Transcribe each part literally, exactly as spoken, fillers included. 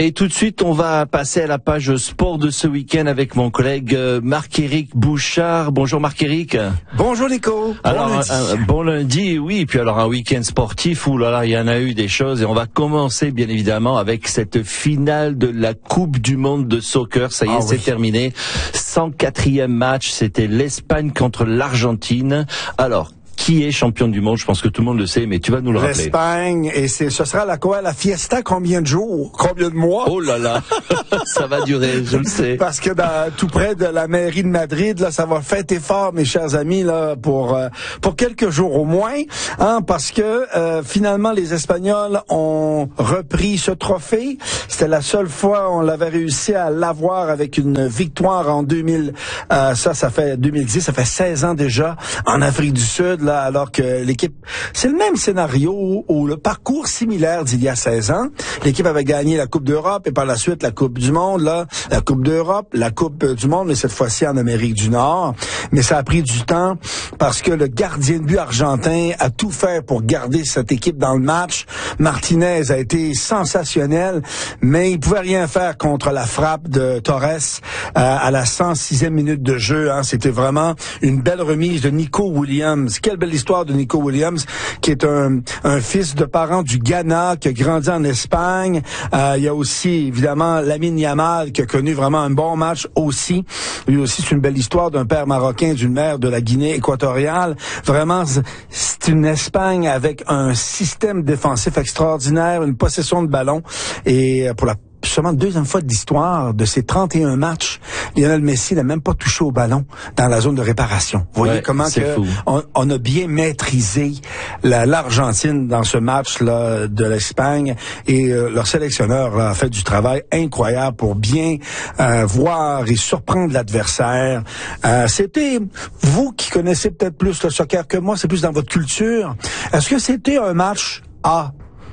Et tout de suite, on va passer à la page sport de ce week-end avec mon collègue Marc-Éric Bouchard. Bonjour Marc-Éric. Bonjour Nico. Alors, bon lundi. Un, un bon lundi, oui. Puis alors un week-end sportif où là, là, il y en a eu des choses. Et on va commencer bien évidemment avec cette finale de la Coupe du Monde de soccer. Ça y est, ah, c'est oui. terminé. cent quatrième match, c'était l'Espagne contre l'Argentine. Alors, qui est champion du monde? Je pense que tout le monde le sait, mais tu vas nous le rappeler. L'Espagne, et c'est, ce sera la quoi? La fiesta, combien de jours? Combien de mois? Oh là là, ça va durer, je le sais. Parce que dans, tout près de la mairie de Madrid, là, ça va fêter fort, mes chers amis, là, pour euh, pour quelques jours au moins, hein, parce que euh, finalement les Espagnols ont repris ce trophée. C'était la seule fois on l'avait réussi à l'avoir avec une victoire en deux mille. Euh, ça, ça fait deux mille dix, ça fait seize ans déjà en Afrique du Sud. Là, alors que l'équipe, c'est le même scénario ou le parcours similaire d'il y a seize ans. L'équipe avait gagné la Coupe d'Europe et par la suite la Coupe du Monde, là, la Coupe d'Europe, la Coupe du Monde, mais cette fois-ci en Amérique du Nord. Mais ça a pris du temps parce que le gardien de but argentin a tout fait pour garder cette équipe dans le match. Martinez a été sensationnel, mais il pouvait rien faire contre la frappe de Torres euh, à la cent sixième minute de jeu. Hein. C'était vraiment une belle remise de Nico Williams. Quelle belle l'histoire de Nico Williams, qui est un, un fils de parents du Ghana, qui a grandi en Espagne. Euh, il y a aussi, évidemment, Lamine Yamal, qui a connu vraiment un bon match aussi. Lui aussi, c'est une belle histoire d'un père marocain, d'une mère de la Guinée équatoriale. Vraiment, c'est une Espagne avec un système défensif extraordinaire, une possession de ballon. Et pour la seulement deuxième fois de l'histoire de ces trente et un matchs, Lionel Messi n'a même pas touché au ballon dans la zone de réparation. Vous voyez ouais, comment que on, on a bien maîtrisé la, l'Argentine dans ce match-là de l'Espagne et euh, leur sélectionneur là, a fait du travail incroyable pour bien euh, voir et surprendre l'adversaire. Euh, c'était, vous qui connaissez peut-être plus le soccer que moi, c'est plus dans votre culture. Est-ce que c'était un match A,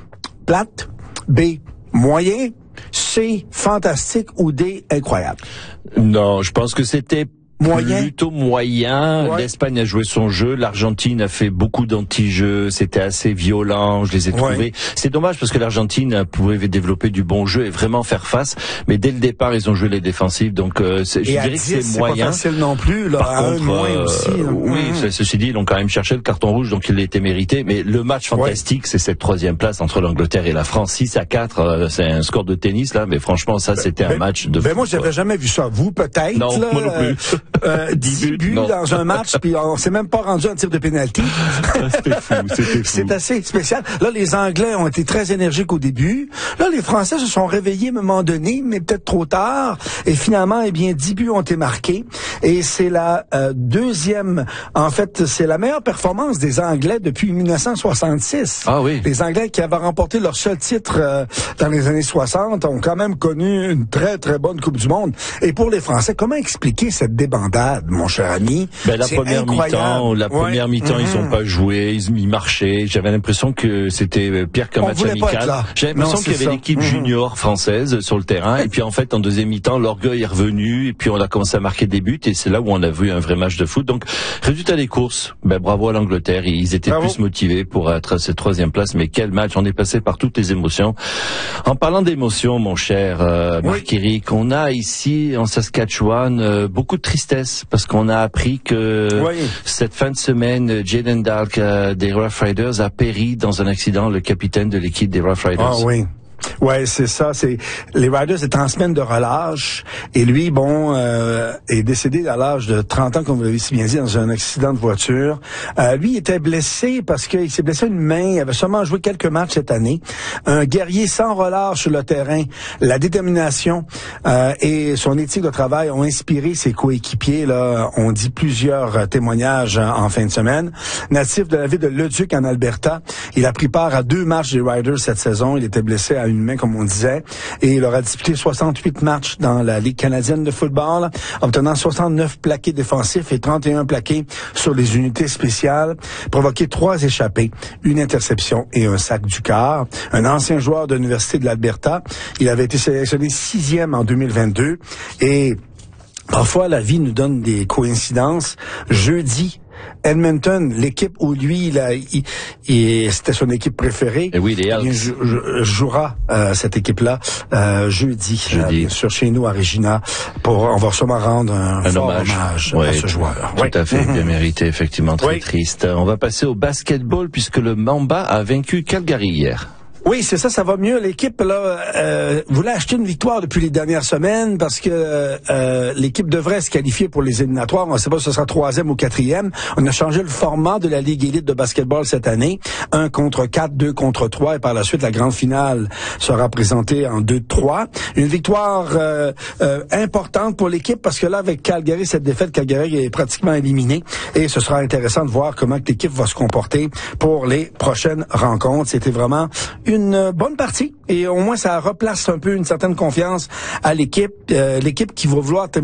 plate, B, moyen, C, fantastique ou D, incroyable? Non, je pense que c'était moyen. Plutôt moyen. Ouais. L'Espagne a joué son jeu. L'Argentine a fait beaucoup d'anti-jeux. C'était assez violent. Je les ai trouvés. Ouais. C'est dommage parce que l'Argentine pouvait développer du bon jeu et vraiment faire face. Mais dès le départ, ils ont joué les défensifs. Donc, euh, c'est, je dirais dix, que c'est moyen. C'est pas facile non plus. Là, Par à contre, un moins euh, aussi. Oui, mmh. Ceci dit, ils ont quand même cherché le carton rouge, donc il était mérité. Mais le match fantastique, ouais. c'est cette troisième place entre l'Angleterre et la France. six à quatre, euh, c'est un score de tennis, là. Mais franchement, ça, c'était ben, un match de Ben, foot, moi, j'avais jamais vu ça. Vous, peut-être. Non, là, moi non plus. Euh, dix buts non. dans un match, puis on s'est même pas rendu un tir de pénalty. C'était fou, c'était fou. C'est assez spécial. Là, les Anglais ont été très énergiques au début. Là, les Français se sont réveillés à un moment donné, mais peut-être trop tard. Et finalement, eh bien, dix buts ont été marqués. Et c'est la euh, deuxième, en fait, c'est la meilleure performance des Anglais depuis dix-neuf cent soixante-six. Ah oui. Les Anglais qui avaient remporté leur seul titre euh, dans les années soixante ont quand même connu une très, très bonne Coupe du Monde. Et pour les Français, comment expliquer cette débandade, mon cher ami? Ben, la c'est première incroyable. mi-temps, la ouais. première mi-temps, mm-hmm. ils ont pas joué, ils, ils marchaient. J'avais l'impression que c'était pire qu'un On match amical. J'avais l'impression qu'il y avait ça. l'équipe mm-hmm. junior française sur le terrain. Et puis en fait, en deuxième mi-temps, l'orgueil est revenu. Et puis on a commencé à marquer des buts. Et c'est là où on a vu un vrai match de foot. Donc, résultat des courses, ben bravo à l'Angleterre. Ils étaient bravo. plus motivés pour être à cette troisième place. Mais quel match! On est passé par toutes les émotions. En parlant d'émotions, mon cher euh, Marc-Éric, oui. on a ici en Saskatchewan euh, beaucoup de tristesse parce qu'on a appris que oui. cette fin de semaine, Jaden Dalk euh, des Rough Riders a péri dans un accident, le capitaine de l'équipe des Rough Riders. Ah oui. Ouais, c'est ça. C'est les Riders étaient en semaine de relâche et lui, bon, euh, est décédé à l'âge de trente ans, comme vous l'avez si bien dit, dans un accident de voiture. Euh, lui il était blessé parce qu'il s'est blessé une main. Il avait seulement joué quelques matchs cette année. Un guerrier sans relâche sur le terrain. La détermination euh, et son éthique de travail ont inspiré ses coéquipiers. Là, on dit plusieurs témoignages en fin de semaine. Natif de la ville de Leduc en Alberta, il a pris part à deux matchs des Riders cette saison. Il était blessé à une main, comme on disait, et il aura disputé soixante-huit matchs dans la Ligue canadienne de football, obtenant soixante-neuf plaqués défensifs et trente et un plaqués sur les unités spéciales, provoqué trois échappées, une interception et un sac du quart. Un ancien joueur de l'Université de l'Alberta, il avait été sélectionné sixième en deux mille vingt-deux, et parfois la vie nous donne des coïncidences. Jeudi, Edmonton, l'équipe où lui, il a, il, il, c'était son équipe préférée. Et oui, les Elks. Il jou, jouera euh, cette équipe-là euh, jeudi, jeudi. Euh, bien sûr, chez nous à Regina. Pour, on va sûrement rendre un, un fort hommage, hommage oui, à ce joueur. Tout oui. à fait, bien mérité, effectivement, très oui. triste. On va passer au basketball puisque le Mamba a vaincu Calgary hier. Oui, c'est ça, ça va mieux. L'équipe là euh, voulait acheter une victoire depuis les dernières semaines parce que euh, l'équipe devrait se qualifier pour les éliminatoires. On ne sait pas si ce sera troisième ou quatrième. On a changé le format de la Ligue élite de basketball cette année. Un contre quatre, deux contre trois, et par la suite, la grande finale sera présentée en deux trois. Une victoire euh, euh, importante pour l'équipe parce que là, avec Calgary, cette défaite, Calgary est pratiquement éliminée. Et ce sera intéressant de voir comment l'équipe va se comporter pour les prochaines rencontres. C'était vraiment une une bonne partie et au moins ça replace un peu une certaine confiance à l'équipe, euh, l'équipe qui va vouloir